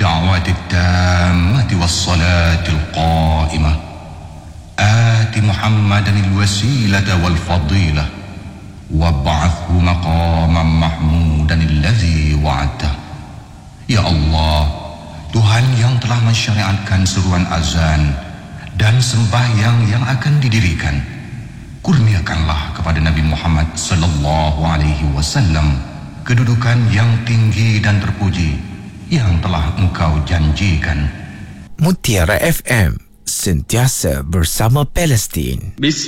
الدعوة التامة والصلاة القائمة آت محمدا الوسيلة والفضيلة وابعثه مقاما محمودا الذي وعدته. Ya Allah, Tuhan yang telah mensyariatkan seruan azan dan sembahyang yang akan didirikan, kurniakanlah kepada Nabi Muhammad sallallahu alaihi wasallam kedudukan yang tinggi dan terpuji yang telah Engkau janjikan. Mutiara FM, sentiasa bersama Palestin.